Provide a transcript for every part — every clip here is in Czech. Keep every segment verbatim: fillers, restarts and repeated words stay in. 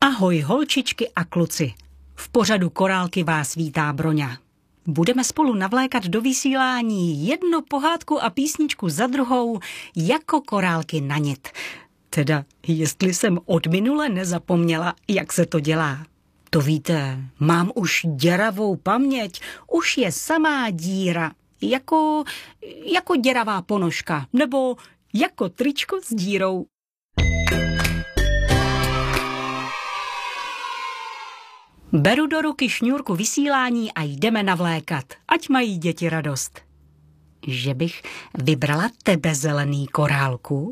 Ahoj holčičky a kluci. V pořadu Korálky vás vítá Broňa. Budeme spolu navlékat do vysílání jednu pohádku a písničku za druhou jako korálky na nit. Teda, jestli jsem od minule nezapomněla, jak se to dělá. To víte, mám už děravou paměť, už je samá díra, jako, jako děravá ponožka, nebo jako tričko s dírou. Beru do ruky šňůrku vysílání a jdeme navlékat, ať mají děti radost. Že bych vybrala tebe, zelený korálku?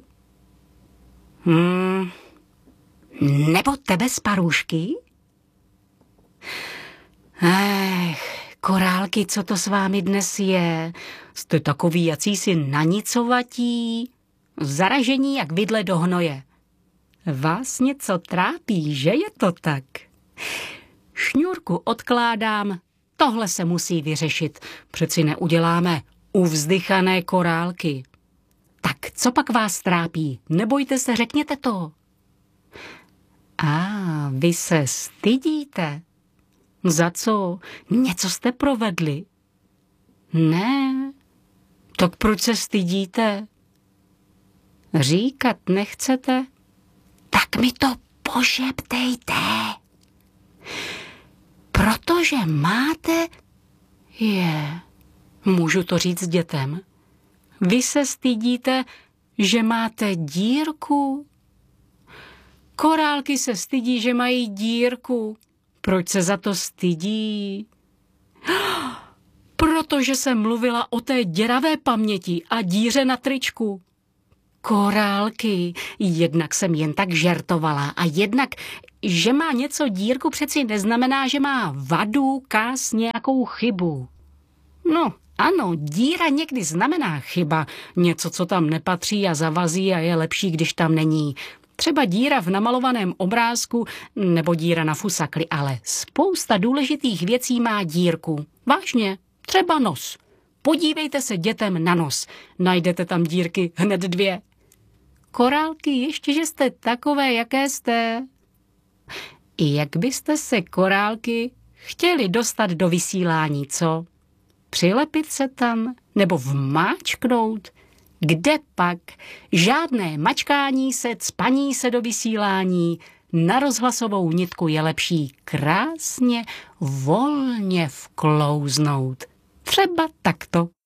Hmm, nebo tebe z parůžky? Ech, korálky, co to s vámi dnes je? Jste takový jacísi nanicovatí, zaražení jak vidle do hnoje. Vás něco trápí, že je to tak? Šňůrku odkládám, tohle se musí vyřešit, přeci neuděláme uvzdychané korálky. Tak co pak vás trápí? Nebojte se, řekněte to. A vy se stydíte. Za co? Něco jste provedli? Ne. Tak proč se stydíte? Říkat nechcete? Tak mi to pošeptejte. Protože máte... Je, můžu to říct dětem. Vy se stydíte, že máte dírku? Korálky se stydí, že mají dírku. Proč se za to stydí? Protože jsem mluvila o té děravé paměti a díře na tričku. Korálky, jednak jsem jen tak žertovala a jednak, že má něco dírku, přeci neznamená, že má vadu, kaz, nějakou chybu. No, ano, díra někdy znamená chyba, něco, co tam nepatří a zavazí a je lepší, když tam není. Třeba díra v namalovaném obrázku nebo díra na fusakli, ale spousta důležitých věcí má dírku. Vážně, třeba nos. Podívejte se dětem na nos, najdete tam dírky hned dvě. Korálky, ještě, že jste takové, jaké jste. Jak byste se, korálky, chtěli dostat do vysílání, co? Přilepit se tam? Nebo vmáčknout? Kde pak? Žádné mačkání se, cpaní se do vysílání. Na rozhlasovou nitku je lepší krásně, volně vklouznout. Třeba takto.